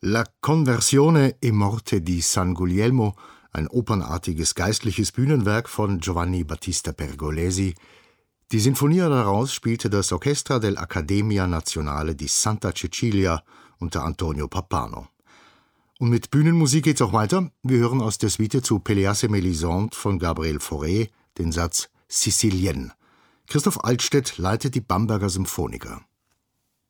La Conversione e Morte di San Guglielmo, ein opernartiges geistliches Bühnenwerk von Giovanni Battista Pergolesi. Die Sinfonie daraus spielte das Orchestra dell'Accademia Nazionale di Santa Cecilia unter Antonio Pappano. Und mit Bühnenmusik geht's auch weiter. Wir hören aus der Suite zu Pelléas et Mélisande von Gabriel Fauré den Satz Sicilienne. Christoph Altstädt leitet die Bamberger Symphoniker.